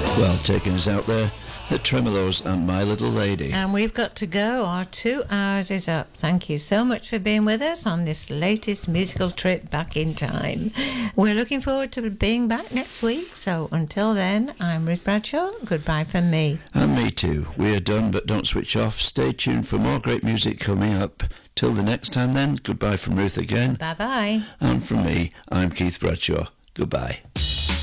Well, taking us out there, the Tremolos and My Little Lady. And we've got to go. Our 2 hours is up. Thank you so much for being with us on this latest musical trip back in time. We're looking forward to being back next week. So until then, I'm Ruth Bradshaw. Goodbye from me. And me too. We are done, but don't switch off. Stay tuned for more great music coming up. Till the next time then, goodbye from Ruth again. Bye-bye. And from me, I'm Keith Bradshaw. Goodbye.